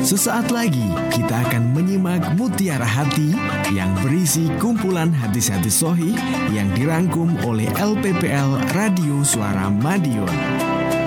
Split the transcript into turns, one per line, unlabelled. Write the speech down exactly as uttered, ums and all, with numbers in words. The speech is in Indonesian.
Sesaat lagi kita akan menyimak Mutiara Hati yang berisi kumpulan hadis-hadis sahih yang dirangkum oleh L P P L Radio Suara Madiun.